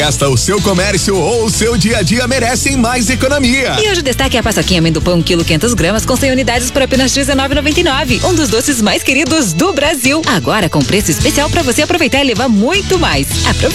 O seu comércio ou o seu dia a dia merecem mais economia. E hoje o destaque é a paçoquinha amendoim 1 kg 500 gramas com 100 unidades por apenas R$19,99. Um dos doces mais queridos do Brasil. Agora com preço especial para você aproveitar e levar muito mais. Aproveite.